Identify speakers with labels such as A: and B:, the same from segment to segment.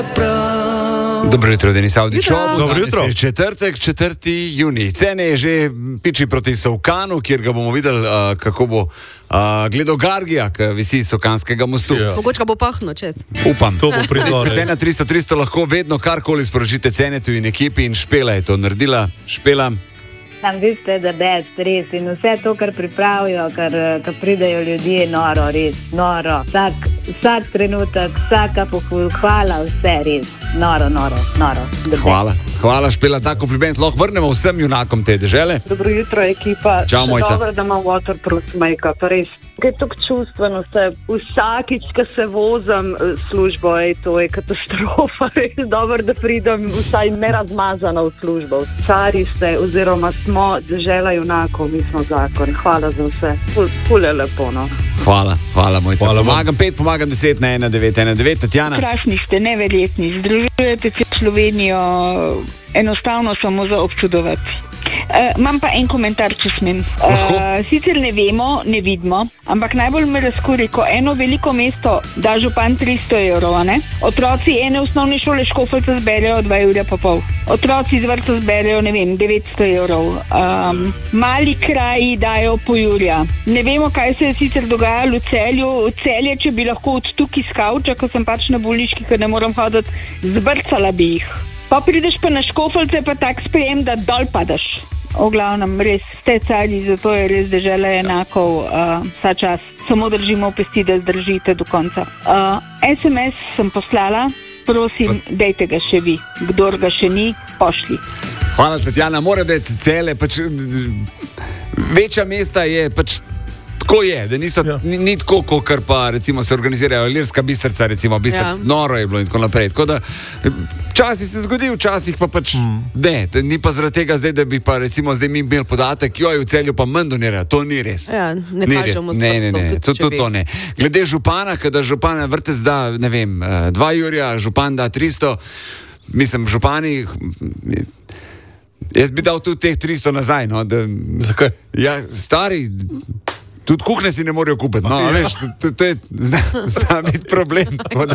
A: Dobro jutro, Denis Avdić.
B: Dobro jutro.
A: Četrtek, 4. junij. Cene je že piči proti Sovkanu, kjer ga bomo videli, kako bo gledal Gargija, ki visi s Sovkanskega mostu.
C: Mogoče bo pahno čez.
A: Upam.
B: To bo prizor.
A: Na 300 lahko vedno karkoli sporočite cene tu in ekipi in Špela je to naredila. Špela.
D: Tam vidite, da bed, res in vse to, kar pripravijo, kar pridejo ljudje, noro, res, noro. Vsak trenutek, vsaka pohvala, vse res, noro.
A: Hvala Špela, ta kompliment lahko vrnemo vsem junakom te dežele.
E: Dobro jutro, ekipa.
A: Čau, Mojca.
E: Dobro, da imam waterproof make-up, res. Je tako čustveno vse. Vsakič, ko se vozim službo, to je katastrofa. Res dobro, da pridem vsaj nerazmazano v službo. Cari ste, oziroma smo dežela junakov, mi smo zakon. Hvala za vse. Ful je lepo, no.
A: Hvala, Mojca. Pomagam 5, pomagam 10 na 1919. Tatjana.
F: Krasni ste, neverjetni. Združujete Slovenijo enostavno samo za občudovati. Imam pa en komentar, če smem. Sicer ne vemo, ne vidimo, ampak najbolj me razkuri, ko eno veliko mesto da župan 300 evrov, ne? Otroci ene osnovne šole Škofljica zberejo 2,5 evra. Otroci iz vrtca zberejo, ne vem, 900 evrov. Mali kraji dajo po jurja. Ne vemo, kaj se je sicer dogajalo v Celju. V Celje, če bi lahko od tukaj s kavča, ko sem pač na bolniški, ker ne moram hoditi, zbrcala bi jih. Pa prideš pa na Škofljice, pa tak sprejem, da dol padaš. V glavnem, res ste cari, zato je res dežela enakov vsa čas. Samo držimo pesti, da zdržite do konca. SMS sem poslala, prosim, dejte ga še vi. Kdor ga še ni, pošli.
A: Hvala, Tatjana. Mora biti cele, pač večja mesta je pač tako je, da niso, ni tako, kar pa recimo se organizirajo Ilirska Bistrica, recimo Bistrica, noro je bilo in tako naprej. Tako da včasih se zgodi, včasih pa pač ne. Ni pa zaradi tega zdaj, da bi pa recimo zdaj mi imeli podatek, joj, v Celju pa manj donirajo. To ni res.
C: Ja, ne kažemo s prstom.
A: To ne. Glede župana, kada župana vrtec da, ne vem, 2 jurja, župan da 300, mislim, župani, jaz bi dal tudi teh 300 nazaj, no.
B: Zakaj?
A: Ja, stari, tudi kuhne si ne morejo kupiti, no, veš, to je zna biti problem.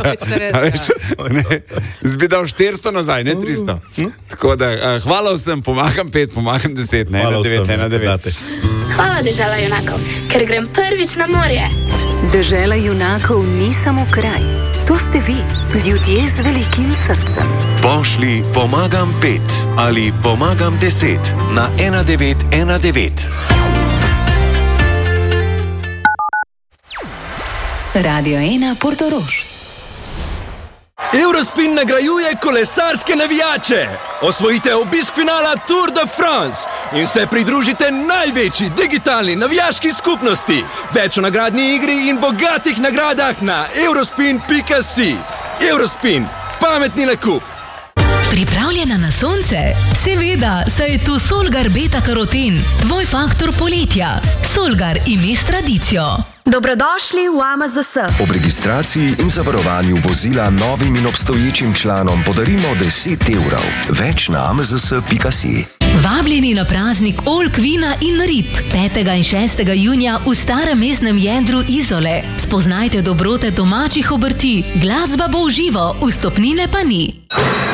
A: Bi dal 400 nazaj, ne 300. Tako da, hvala vsem, pomagam 5, pomagam 10, ne 1919.
G: Hvala, dežela junakov, ker grem prvič na morje.
H: Dežela junakov ni samo kraj, to ste vi, ljudje z velikim srcem.
I: Pošli pomagam 5 ali pomagam 10 na 1919.
H: Radio 1 Portorož.
J: Eurospin nagrajuje kolesarske navijače. Osvojite obisk finala Tour de France in se pridružite največji digitalni navijaški skupnosti. Več o nagradni igri in bogatih nagradah na eurospin.si. Eurospin, pametni nakup.
K: Pripravljena na sonce? Seveda, saj je tu Solgar Beta Karoten, tvoj faktor poletja. Solgar ime s tradicijo.
L: Dobrodošli v AMZS.
I: Ob registraciji in zavarovanju vozila novim in obstoječim članom podarimo 10 evrov. Več na amzs.si.
K: Vabljeni na praznik oljk, vina in rib 5. in 6. junija v starem mestnem jedru Izole. Spoznajte dobrote domačih obrti, glasba bo v živo, vstopnine pa ni.